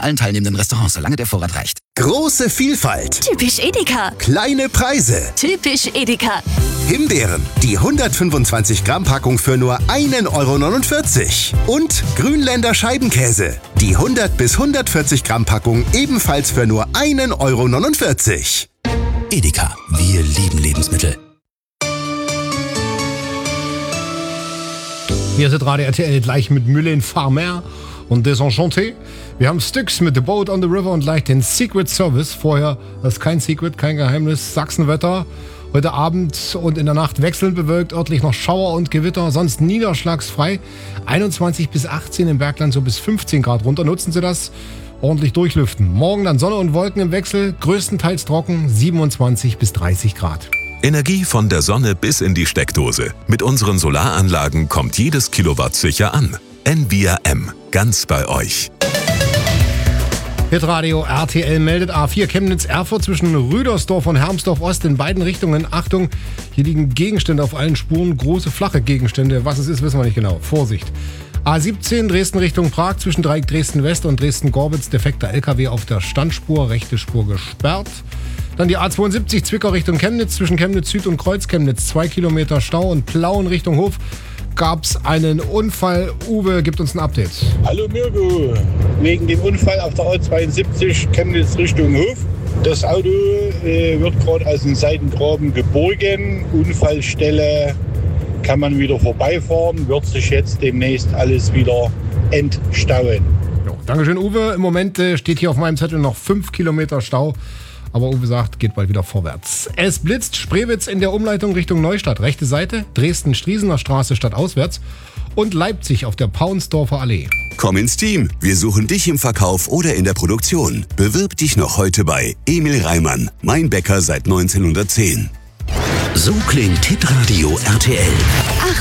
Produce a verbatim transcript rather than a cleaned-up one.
allen teilnehmenden Restaurants, solange der Vorrat reicht. Große Vielfalt. Typisch Edeka. Kleine Preise. Typisch Edeka. Himbeeren, die hundertfünfundzwanzig Gramm Packung für nur ein Euro neunundvierzig. Und Grünländer Scheibenkäse, die hundert bis hundertvierzig Gramm Packung ebenfalls für nur ein Euro neunundvierzig. Edeka, wir lieben Lebensmittel. Hier ist Radio R T L gleich mit Mylène Farmer und Desenchanté. Wir haben Styx mit The Boat on the River und gleich den Secret Service. Vorher, das ist kein Secret, kein Geheimnis, Sachsenwetter. Heute Abend und in der Nacht wechselnd bewölkt, örtlich noch Schauer und Gewitter, sonst niederschlagsfrei. einundzwanzig bis achtzehn im Bergland, so bis fünfzehn Grad runter. Nutzen Sie das, ordentlich durchlüften. Morgen dann Sonne und Wolken im Wechsel, größtenteils trocken, siebenundzwanzig bis dreißig Grad. Energie von der Sonne bis in die Steckdose. Mit unseren Solaranlagen kommt jedes Kilowatt sicher an. N V R M, ganz bei euch. Hitradio R T L meldet A vier Chemnitz-Erfurt zwischen Rüdersdorf und Hermsdorf-Ost in beiden Richtungen. Achtung, hier liegen Gegenstände auf allen Spuren, große flache Gegenstände. Was es ist, wissen wir nicht genau. Vorsicht. A siebzehn Dresden Richtung Prag zwischen Dreieck Dresden-West und Dresden-Gorbitz. Defekter L K W auf der Standspur, rechte Spur gesperrt. Dann die A zweiundsiebzig Zwickau Richtung Chemnitz zwischen Chemnitz Süd und Kreuz Chemnitz. Zwei Kilometer Stau und Plauen Richtung Hof. Gab es einen Unfall. Uwe gibt uns ein Update. Hallo Mirko, wegen dem Unfall auf der A zweiundsiebzig Chemnitz Richtung Hof. Das Auto äh, wird gerade aus dem Seitengraben geborgen. Unfallstelle kann man wieder vorbeifahren, wird sich jetzt demnächst alles wieder entstauen. Jo, Dankeschön Uwe. Im Moment äh, steht hier auf meinem Zettel noch fünf Kilometer Stau. Aber Uwe sagt, geht bald wieder vorwärts. Es blitzt, Spreewitz in der Umleitung Richtung Neustadt. Rechte Seite, Dresden-Striesener Straße stadtauswärts. Und Leipzig auf der Paunsdorfer Allee. Komm ins Team. Wir suchen dich im Verkauf oder in der Produktion. Bewirb dich noch heute bei Emil Reimann, mein Bäcker seit neunzehnhundertzehn. So klingt Hitradio R T L.